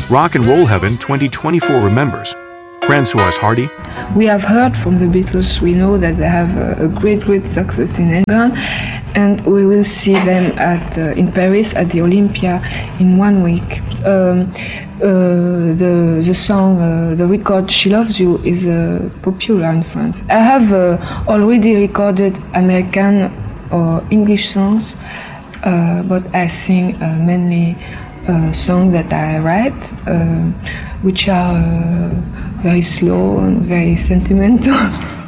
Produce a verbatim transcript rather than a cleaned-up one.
Rock and Roll Heaven twenty twenty-four remembers Françoise Hardy. We have heard from the Beatles. We know that they have a, a great, great success in England, and we will see them at uh, in Paris at the Olympia in one week. Um, uh, the the song, uh, the record "She Loves You" is uh, popular in France. I have uh, already recorded American or English songs, uh, but I sing uh, mainly uh, songs that I write, uh, which are uh, very slow and very sentimental.